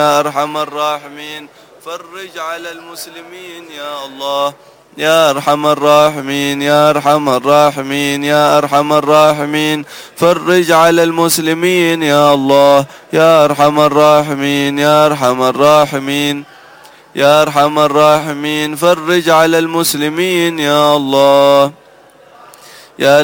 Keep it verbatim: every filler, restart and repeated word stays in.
يا أرحم الراحمين فرج على المسلمين يا الله يا أرحم الراحمين يا أرحم الراحمين يا أرحم الراحمين فرج على المسلمين يا الله يا أرحم الراحمين يا أرحم الراحمين يا أرحم الراحمين فرج على المسلمين يا الله يا